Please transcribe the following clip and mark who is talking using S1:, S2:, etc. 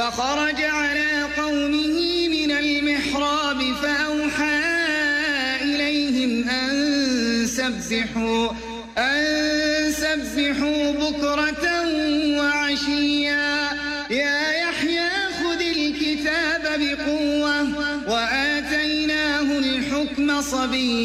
S1: فخرج على قومه من المحراب فأوحى إليهم أن سبحوا بكرة وعشيا يا يحيى خذ الكتاب بقوة وآتيناه الحكم صبيا